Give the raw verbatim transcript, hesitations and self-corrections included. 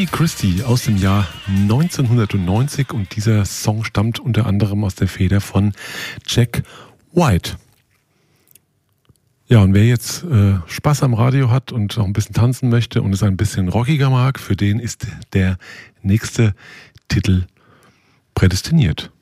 Judy Christie aus dem Jahr neunzehnhundertneunzig und dieser Song stammt unter anderem aus der Feder von Jack White. Ja, und wer jetzt äh, Spaß am Radio hat und auch ein bisschen tanzen möchte und es ein bisschen rockiger mag, für den ist der nächste Titel prädestiniert.